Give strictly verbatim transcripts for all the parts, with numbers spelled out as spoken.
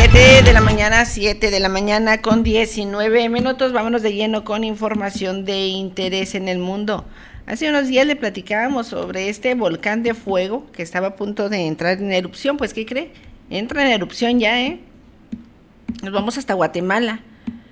Siete de la mañana, siete de la mañana con diecinueve minutos. Vámonos de lleno con información de interés en el mundo. Hace unos días le platicábamos sobre este volcán de fuego que estaba a punto de entrar en erupción. Pues, ¿qué cree? Entra en erupción ya, ¿eh? Nos vamos hasta Guatemala.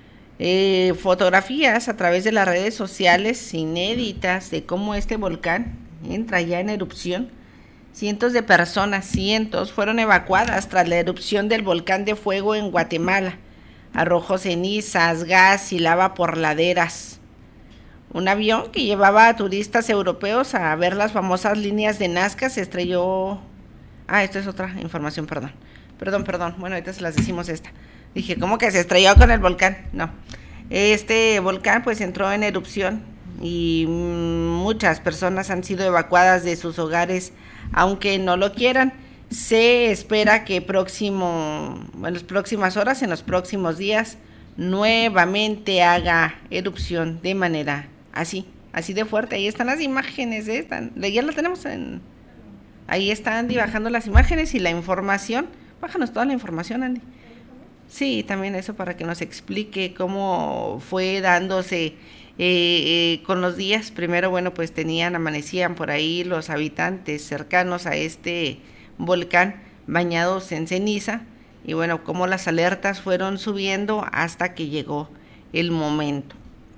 Eh, fotografías a través de las redes sociales inéditas de cómo este volcán entra ya en erupción. Cientos de personas, cientos, fueron evacuadas tras la erupción del volcán de fuego en Guatemala. Arrojó cenizas, gas y lava por laderas. Un avión que llevaba a turistas europeos a ver las famosas líneas de Nazca se estrelló. Ah, esto es otra información, perdón. Perdón, perdón. Bueno, ahorita se las decimos esta. Dije, ¿cómo que se estrelló con el volcán? No. Este volcán pues entró en erupción y muchas personas han sido evacuadas de sus hogares, aunque no lo quieran. Se espera que próximo, en las próximas horas, en los próximos días, nuevamente haga erupción de manera así, así de fuerte. Ahí están las imágenes, ¿eh? Están, ya la tenemos en... Ahí está Andy bajando las imágenes y la información. Bájanos toda la información, Andy. Sí, también eso para que nos explique cómo fue dándose eh, eh, con los días. Primero, bueno, pues tenían, amanecían por ahí los habitantes cercanos a este volcán bañados en ceniza, y bueno, cómo las alertas fueron subiendo hasta que llegó el momento.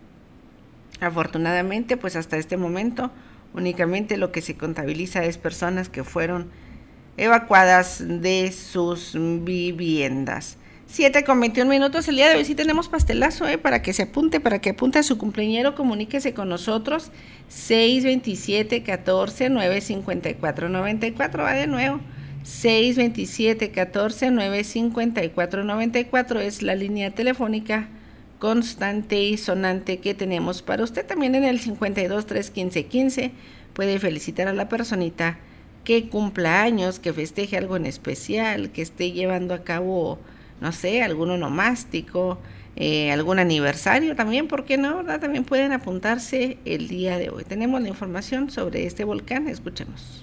Afortunadamente, pues hasta este momento, únicamente lo que se contabiliza es personas que fueron evacuadas de sus viviendas. siete con veintiún minutos, el día de hoy sí tenemos pastelazo, eh, para que se apunte, para que apunte a su cumpleañero, comuníquese con nosotros, seis veintisiete, catorce, nueve cincuenta y cuatro, noventa y cuatro, va de nuevo, seis veintisiete, catorce, nueve cincuenta y cuatro, noventa y cuatro es la línea telefónica constante y sonante que tenemos para usted. También en el cincuenta y dos, tres quince, quince puede felicitar a la personita que cumpla años, que festeje algo en especial, que esté llevando a cabo, no sé, algún onomástico, eh, algún aniversario también, ¿por qué no? ¿Verdad? También pueden apuntarse el día de hoy. Tenemos la información sobre este volcán, escuchemos.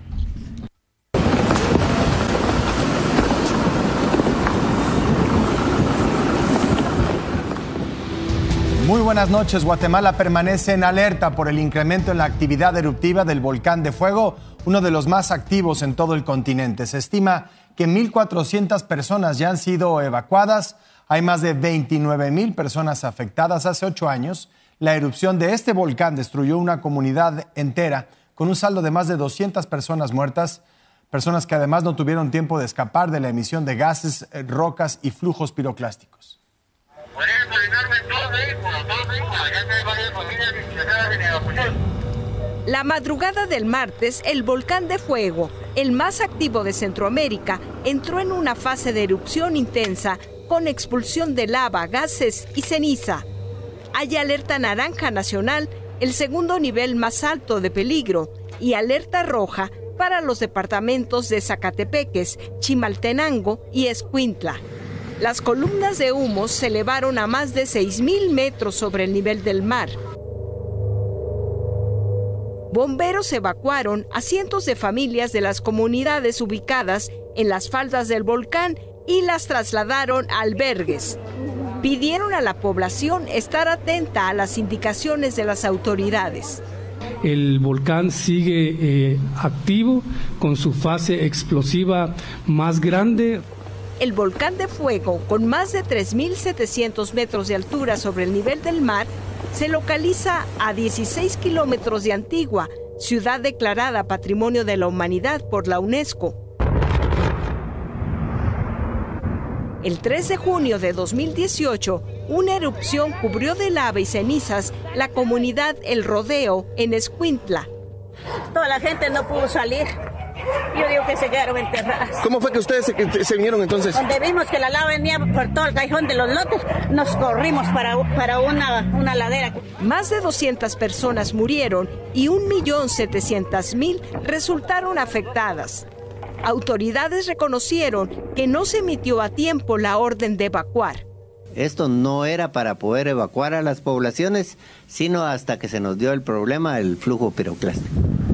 Muy buenas noches. Guatemala permanece en alerta por el incremento en la actividad eruptiva del volcán de fuego, uno de los más activos en todo el continente. Se estima que mil cuatrocientas personas ya han sido evacuadas. Hay más de veintinueve mil personas afectadas. Hace ocho años, la erupción de este volcán destruyó una comunidad entera con un saldo de más de doscientas personas muertas, personas que además no tuvieron tiempo de escapar de la emisión de gases, rocas y flujos piroclásticos. La madrugada del martes, el volcán de fuego, el más activo de Centroamérica, entró en una fase de erupción intensa con expulsión de lava, gases y ceniza. Hay alerta naranja nacional, el segundo nivel más alto de peligro, y alerta roja para los departamentos de Zacatepeques, Chimaltenango y Escuintla. Las columnas de humo se elevaron a más de seis mil metros sobre el nivel del mar. Bomberos evacuaron a cientos de familias de las comunidades ubicadas en las faldas del volcán y las trasladaron a albergues. Pidieron a la población estar atenta a las indicaciones de las autoridades. El volcán sigue eh, activo con su fase explosiva más grande. El volcán de fuego, con más de tres mil setecientos metros de altura sobre el nivel del mar, se localiza a dieciséis kilómetros de Antigua, ciudad declarada Patrimonio de la Humanidad por la UNESCO. El tres de junio de dos mil dieciocho, una erupción cubrió de lava y cenizas la comunidad El Rodeo en Escuintla. Toda la gente no pudo salir. Yo digo que se quedaron enterradas. ¿Cómo fue que ustedes se, se vinieron entonces? Donde vimos que la lava venía por todo el callejón de los lotes, nos corrimos para, para una, una ladera. Más de doscientas personas murieron y un millón setecientas mil resultaron afectadas. Autoridades reconocieron que no se emitió a tiempo la orden de evacuar. Esto no era para poder evacuar a las poblaciones, sino hasta que se nos dio el problema del flujo piroclástico.